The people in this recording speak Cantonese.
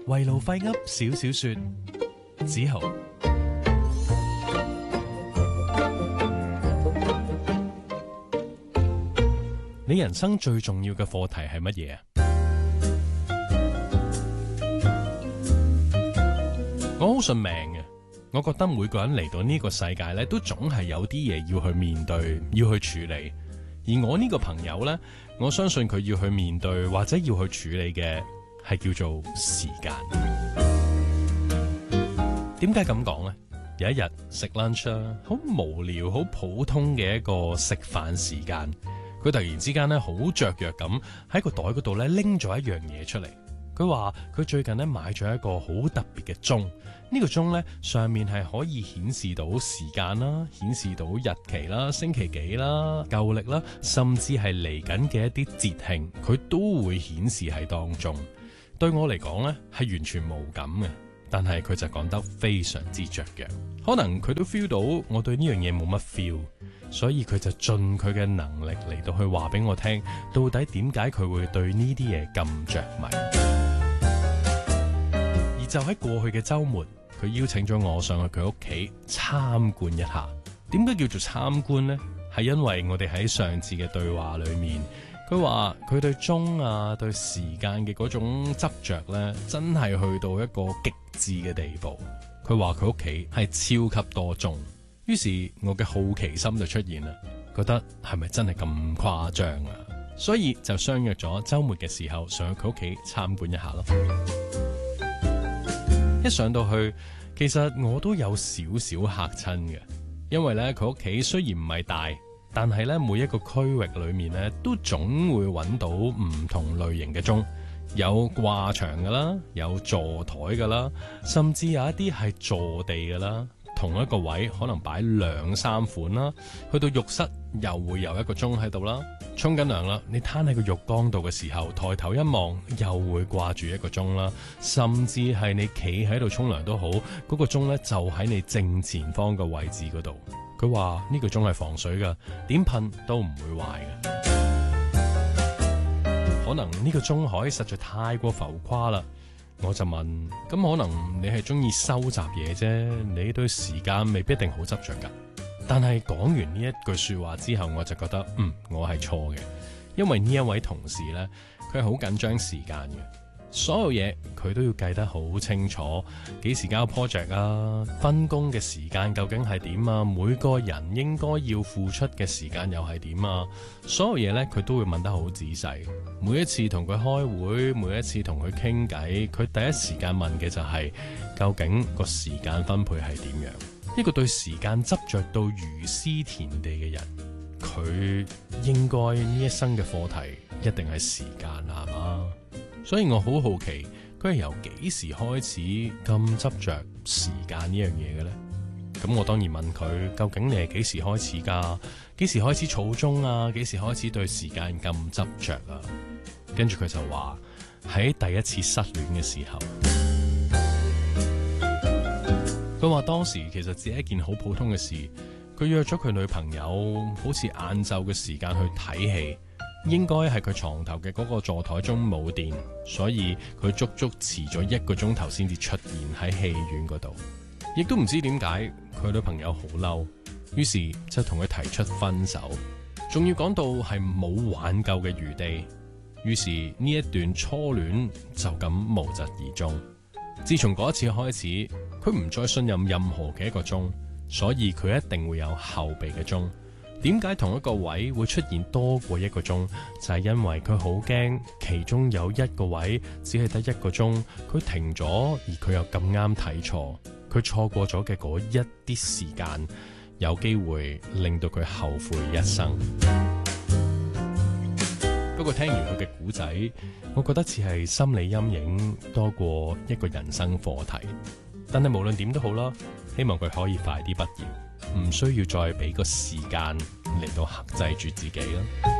圍爐廢噏少少說，子豪。你人生最重要嘅課題係乜嘢啊？我好信命嘅，我覺得每個人嚟到呢個世界咧，都總係有啲嘢要去面對，要去處理。而我呢個朋友呢，我相信佢要去面對或者要去處理嘅係叫做時間。點解咁講呢？有一日食 lunch 啊，好無聊、好普通嘅一個食飯時間，佢突然之間咧好雀躍咁喺個袋嗰度咧拎咗一樣嘢出嚟。佢話佢最近咧買咗一個好特別嘅鐘，呢個鐘咧上面係可以顯示到時間啦，顯示到日期啦、星期幾啦、舊曆啦，甚至係嚟緊嘅一啲節慶，佢都會顯示喺當中。對我嚟講咧係完全無感嘅，但係佢就講得非常之雀躍。可能佢都 feel 到我對呢樣嘢冇乜 feel，所以佢就盡佢嘅能力嚟到去話俾我聽，到底點解佢會對呢啲嘢咁着迷。而就喺過去嘅週末，佢邀請咗我上去佢屋企參觀一下。點解叫做參觀呢？係因為我哋喺上次嘅對話裏面，佢話佢對鐘啊、對時間嘅嗰種執着呢，真係去到一個極致嘅地步。佢話佢屋企係超級多鐘，於是我嘅好奇心就出現啦，覺得係咪真係咁誇張啊？所以就相約咗週末嘅時候上去佢屋企參觀一下咯。一上到去，其實我都有少少嚇親嘅，因為咧佢屋企雖然唔係大，但係咧每一個區域裏面咧都總會揾到唔同類型嘅鐘，有掛牆噶啦，有座台噶啦，甚至有一啲係坐地噶啦。同一個位可能擺兩三款啦，去到浴室又會有一個鐘喺度啦。沖緊涼啦，你攤喺個浴缸度嘅時候，抬頭一望又會掛住一個鐘啦。甚至係你企喺度沖涼都好，嗰個鐘呢就喺你正前方嘅位置嗰度。佢話呢個鐘係防水噶，點噴都唔會壞嘅。可能呢個鐘海實在太過浮誇啦。我就問，咁可能你係中意收集嘢啫，你對時間未必一定好執着噶。但係講完呢一句說話之後，我就覺得我係錯嘅，因為呢一位同事呢，佢係好緊張時間嘅，所有嘢佢都要計得好清楚，幾時交 project 啊，分工嘅時間究竟係點啊，每個人應該要付出嘅時間又係點啊，所有嘢呢，佢都會問得好仔細。每一次同佢開會，每一次同佢傾偈，佢第一時間問嘅就係究竟個時間分配係點樣。一個對時間執着到如斯田地嘅人，佢應該呢一生嘅課題一定係時間啦，係嘛？所以我好好奇，佢係由幾時開始咁執着時間呢樣嘢嘅呢？咁我當然問佢，究竟你係幾時開始㗎？幾時開始儲鐘啊？幾時開始對時間咁執着啊？跟住佢就話喺第一次失戀嘅時候，佢話當時其實只係一件好普通嘅事，佢約咗佢女朋友好似晏晝嘅時間去睇戲，應該係佢床頭嘅嗰個座台鐘冇電，所以佢足足遲咗1個鐘頭先至出現喺戲院嗰度，亦都唔知點解佢女朋友好嬲，於是就同佢提出分手，仲要講到係冇挽救嘅餘地。於是呢一段初戀就咁無疾而終。自從嗰一次開始，佢唔再信任任何嘅一個鐘，所以佢一定會有後備嘅鐘。點解同一個位會出現多過一個鐘？就係因為佢好驚其中有一個位只係得一個鐘，佢停咗，而佢又咁啱睇錯，佢錯過咗嘅嗰一啲時間，有機會令到佢後悔一生。不過聽完佢嘅故仔，我覺得似係心理陰影多過一個人生課題。但係無論點都好啦，希望佢可以快啲畢業，唔需要再俾個時間嚟到克制住自己啦。